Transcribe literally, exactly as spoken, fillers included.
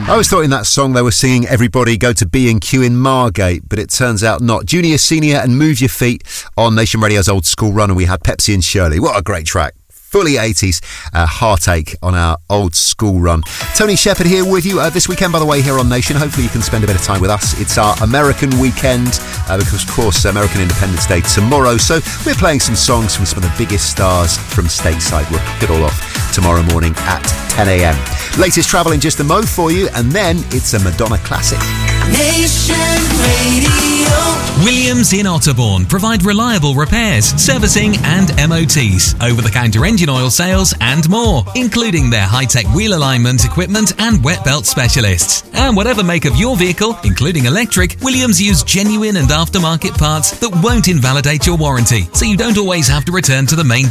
I always thought in that song they were singing everybody go to B and Q in Margate, but it turns out not. Junior, Senior and Move Your Feet on Nation Radio's Old School Run, and we had Pepsi and Shirley. What a great track. Fully eighties, uh, Heartache on our Old School Run. Tony Shepherd here with you uh, this weekend, by the way, here on Nation. Hopefully you can spend a bit of time with us. It's our American weekend, uh, because, of course, American Independence Day tomorrow. So we're playing some songs from some of the biggest stars from stateside. We'll kick it all off tomorrow morning at ten a.m. Latest travel in just a mo for you, and then it's a Madonna classic. Nation Radio. Williams in Otterbourne provide reliable repairs, servicing and M O Ts, over-the-counter engine oil sales and more, including their high-tech wheel alignment equipment and wet belt specialists. And whatever make of your vehicle, including electric, Williams use genuine and aftermarket parts that won't invalidate your warranty, so you don't always have to return to the main